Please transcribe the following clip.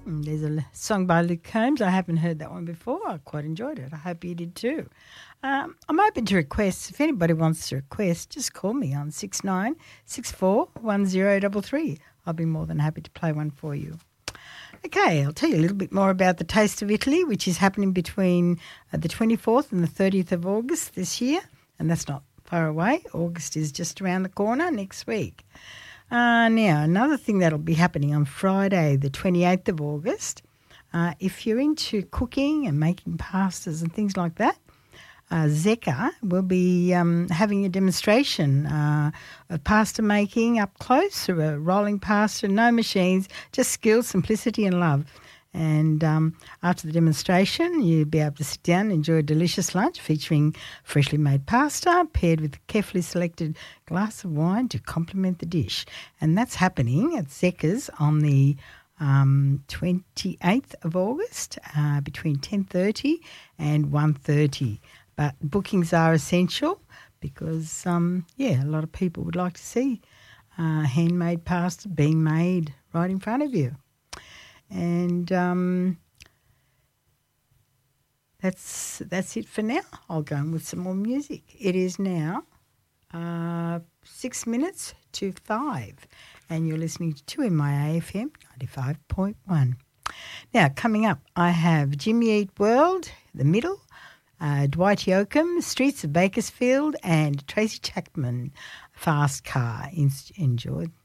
There's a song by Luke Combs. I haven't heard that one before. I quite enjoyed it. I hope you did too. I'm open to requests. If anybody wants to request, just call me on 69641033. I'll be more than happy to play one for you. Okay, I'll tell you a little bit more about the Taste of Italy, which is happening between the 24th and the 30th of August this year, and that's not far away. August is just around the corner next week. Now, another thing that'll be happening on Friday, the 28th of August, if you're into cooking and making pastas and things like that, Zecca will be having a demonstration of pasta making up close, or rolling pasta, no machines, just skill, simplicity and love. And after the demonstration, you'll be able to sit down and enjoy a delicious lunch featuring freshly made pasta paired with a carefully selected glass of wine to complement the dish. And that's happening at Zecca's on the 28th of August between 10:30 and 1:30. But bookings are essential because, a lot of people would like to see handmade pasta being made right in front of you. And that's it for now. I'll go on with some more music. It is now 6 minutes to 5, and you're listening to 2MIA FM 95.1. Now, coming up, I have Jimmy Eat World, The Middle, Dwight Yoakam, Streets of Bakersfield, and Tracy Chapman, Fast Car. Enjoy.